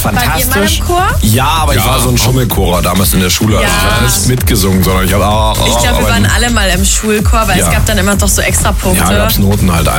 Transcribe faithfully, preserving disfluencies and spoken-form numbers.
fantastisch. Wart ihr mal im Chor? Ja, aber Ja, ich war so ein Schummelchorer damals in der Schule. Also Ja. ich habe nicht mitgesungen, sondern ich habe... Oh, oh, Ich glaube, wir aber- waren alle mal im Schulchor, weil Ja. es gab dann immer doch so extra Punkte. Ja, gab's Noten halt